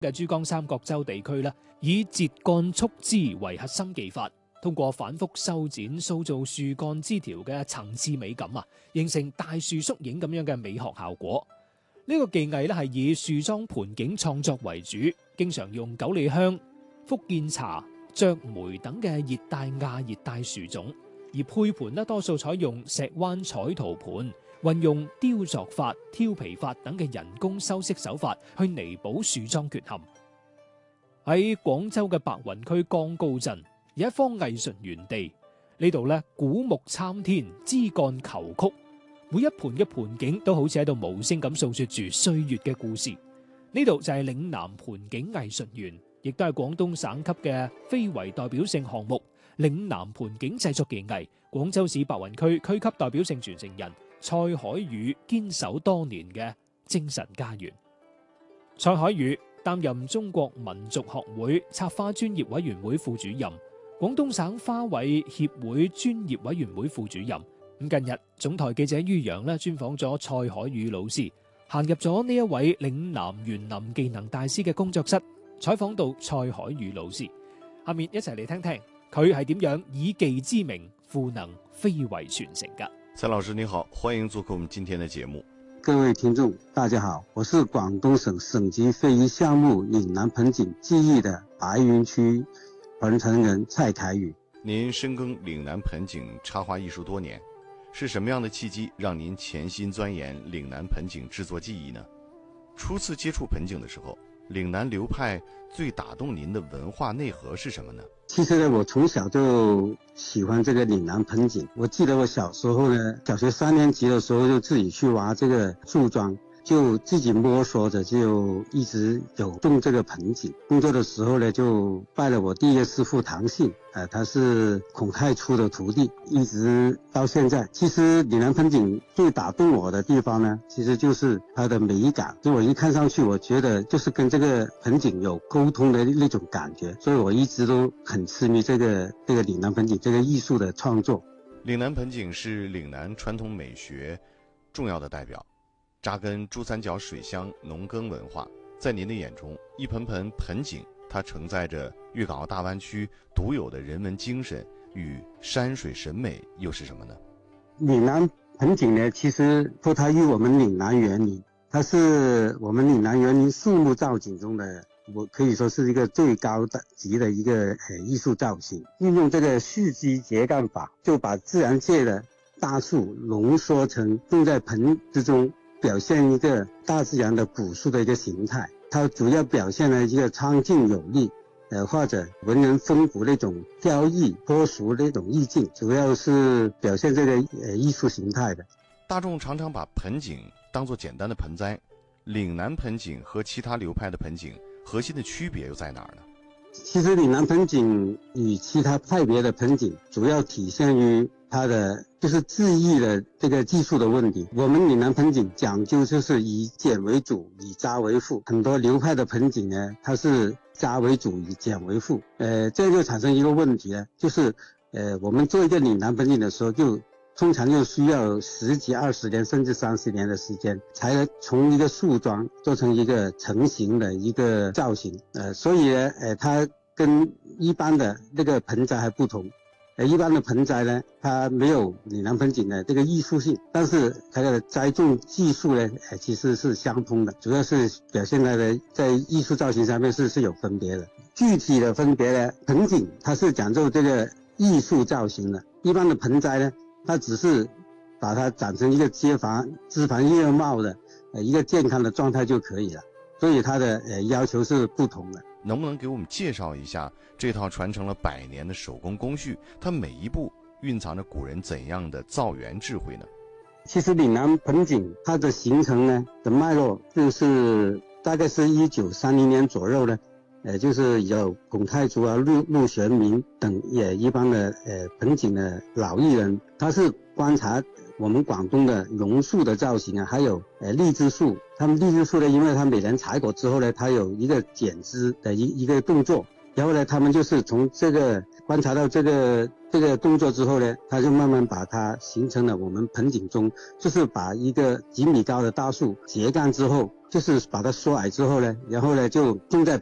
嘅珠江三角洲地區咧，以節幹束枝為核心技法，通過反覆修剪塑造樹幹枝條嘅層次美感啊，形成大樹縮影咁樣嘅美學效果。呢個技藝咧係以樹樁盆景創作為主，經常用九里香、福建茶、雀梅等嘅熱帶亞熱帶樹種，而配盤咧多數採用石灣彩陶盤，運用雕鑿法、挑皮法等嘅人工修飾手法去彌補樹樁缺陷。喺廣州嘅白雲區江高鎮有一方藝術園地，呢度咧古木參天，枝幹求曲，每一盤嘅盆景都好似喺度無聲咁訴說住歲月嘅故事。呢度就係嶺南盆景藝術園，亦都係廣東省級嘅非遺代表性項目嶺南盆景製作技藝廣州市白雲區區級代表性傳承人蔡海宇堅守多年嘅精神家園。蔡海宇擔任中國民族學會插花專業委員會副主任、廣東省花卉協會專業委員會副主任。近日總台記者于洋專訪咗蔡海宇老師，行入咗呢一位嶺南園林技能大師嘅工作室，採訪到蔡海宇老師。下面一齊嚟聽聽佢係點樣以技之名賦能非遺傳承㗎。 蔡老師你好，歡迎做客我們今天的節目。 各位聽眾大家好，我是廣東省省級非遺項目嶺南盆景技藝的白雲區傳承人蔡凱宇。 您深耕嶺南盆景插花藝術多年，是什麼樣的契機讓您潛心鑽研嶺南盆景製作技藝呢？初次接觸盆景的時候，嶺南流派最打動您的文化內核是什麼呢？ 其實呢，我從小就喜歡這個嶺南盆景。我記得我小時候呢，小學3年級的時候就自己去挖這個樹樁，就自己摸索着就一直有種這個盆景。工作的時候呢，就拜了我第一個師傅唐信，他是孔太初的徒弟，一直到現在。其實嶺南盆景最打動我的地方呢，其實就是它的美感。就我一看上去，我覺得就是跟這個盆景有溝通的那種感覺，所以我一直都很痴迷這個嶺南盆景這個藝術的創作。 嶺南盆景是嶺南傳統美學重要的代表，扎根珠三角水鄉農耕文化。在您的眼中，一盆盆盆景它承載着粵港澳大灣區獨有的人文精神與山水審美又是什麼呢？ 嶺南盆景呢，其實脫胎於我們嶺南園林，它是我們嶺南園林樹木造景中的，我可以說是一個最高級的一個藝術造型。運用這個蓄積結幹法，就把自然界的大樹濃縮成種在盆之中，表現一個大自然的樸素的一個形態。它主要表現了一個蒼勁有力，或者文人風骨那種飄逸脫俗那種意境，主要是表現這個藝術形態的。 大眾常常把盆景當作簡單的盆栽，嶺南盆景和其他流派的盆景核心的區別又在哪兒呢？ 其實嶺南盆景與其他派別的盆景主要體現於它的就是製藝的這個技術的問題。我們嶺南盆景講究就是以簡為主，以扎為輔。很多流派的盆景呢，它是扎為主，以簡為輔。這就產生一個問題呢，就是我們做一個嶺南盆景的時候，就通常就需要10幾20年甚至30年的時間，才能從一個樹樁做成一個成型的一個造型。所以呢，它跟一般的那個盆栽還不同。一般的盆栽呢，它沒有嶺南盆景的這個藝術性，但是它的栽種技術呢，其實是相通的，主要是表現在藝術造型上面是有分別的。具體的分別呢，盆景它是講究這個藝術造型的，一般的盆栽呢，它只是把它長成一個枝繁葉茂的一個健康的狀態就可以了，所以它的要求是不同的。 能不能給我們介紹一下這套傳承了100年的手工工序，它每一步蘊藏着古人怎樣的造園智慧呢？ 其實嶺南盆景它的形成呢的脈絡，就是大概是1930年左右呢，就是有孔太初啊、陸玄明等一般的盆景的老藝人，他是觀察我們廣東的榕樹的造型啊，還有荔枝樹。他們荔枝樹呢，因為它每年採果之後呢，它有一個剪枝的一個動作， 然后呢，他们就是从这个观察到这个动作之后呢，他就慢慢把它形成了我们盆景中，就是把一个几米高的大树截干之后，就是把它缩矮之后呢，然后呢就种在